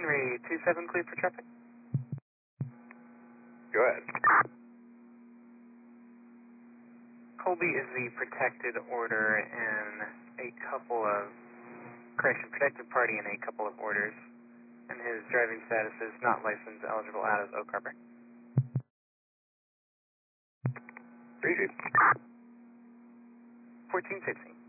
Henry 27 cleared for traffic. Go ahead. Colby is the protected order in a couple of, protected party in a couple of orders, and his driving status is not license eligible out of Oak Harbor. 3G. 1460.